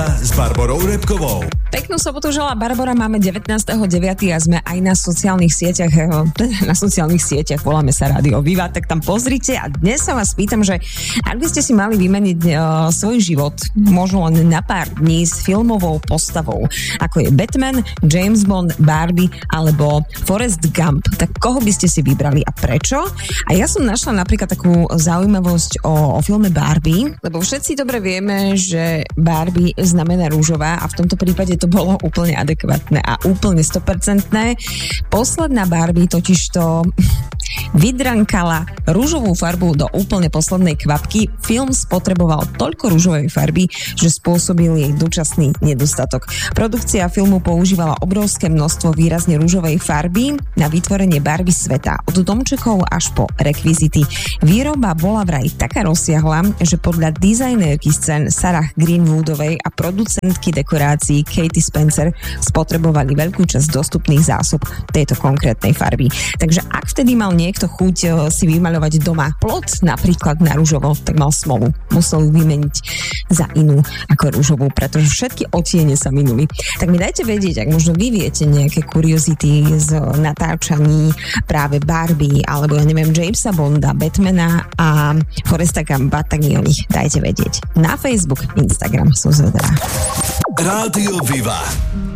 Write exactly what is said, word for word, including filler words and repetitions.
s Barborou Repkovou. Peknú sobotu želá Barbora, máme devätnásteho deviateho a sme aj na sociálnych sieťach, na sociálnych sieťach, voláme sa Rádio Viva, tak tam pozrite a dnes sa vás pýtam, že ak by ste si mali vymeniť uh, svoj život, možno len na pár dní s filmovou postavou, ako je Batman, James Bond, Barbie alebo Forrest Gump, tak koho by ste si vybrali a prečo? A ja som našla napríklad takú zaujímavosť o, o filme Barbie, lebo všetci dobre vieme, že Barbie znamená rúžová a v tomto prípade to bolo úplne adekvátne a úplne sto percent. Posledná Barbie totižto vydrankala rúžovú farbu do úplne poslednej kvapky. Film spotreboval toľko rúžovej farby, že spôsobil jej dočasný nedostatok. Produkcia filmu používala obrovské množstvo výrazne rúžovej farby na vytvorenie Barbie sveta. Od domčekov až po rekvizity. Výroba bola vraj taká rozsiahla, že podľa dizajnerky scén Sarah Greenwoodovej a producentky dekorácií Katie Spencer spotrebovali veľkú časť dostupných zásob tejto konkrétnej farby. Takže ak vtedy mal niekto chuť si vymaľovať doma plot napríklad na rúžovo, tak mal smolu. Musel ju vymeniť za inú ako rúžovú, pretože všetky odtiene sa minuli. Tak mi dajte vedieť, ak možno vy viete nejaké kuriozity z natáčaní práve Barbie, alebo ja neviem, Jamesa Bonda, Batmana a Forresta Gumpa, tak mi o nich dajte vedieť. Na Facebook, Instagram som zvedavá. Rádio Viva.